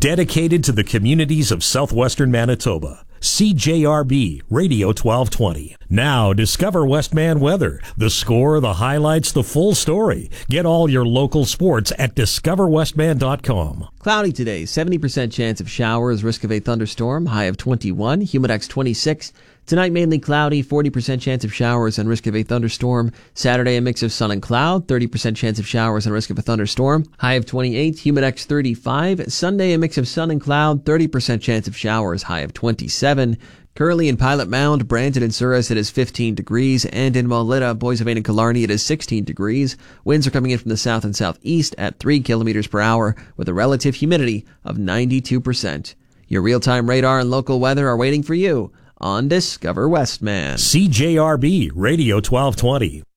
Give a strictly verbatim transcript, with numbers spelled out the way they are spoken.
dedicated to the communities of southwestern Manitoba. C J R B Radio twelve twenty. Now discover Westman weather, the score, the highlights, the full story. Get all your local sports at discover westman dot com. Cloudy today, seventy percent chance of showers, risk of a thunderstorm, high of twenty-one, humidex twenty-six. Tonight mainly cloudy, forty percent chance of showers and risk of a thunderstorm. Saturday a mix of sun and cloud, thirty percent chance of showers and risk of a thunderstorm, high of twenty-eight, humidex thirty-five. Sunday a mix of sun and cloud, thirty percent chance of showers, high of twenty-seven. Currently in Pilot Mound, Brandon and Souris it is fifteen degrees, and in Maulita, Boissevain and Killarney it is sixteen degrees. Winds are coming in from the south and southeast at three kilometers per hour with a relative humidity of ninety-two percent. Your real-time radar and local weather are waiting for you on Discover Westman. C J R B Radio twelve twenty.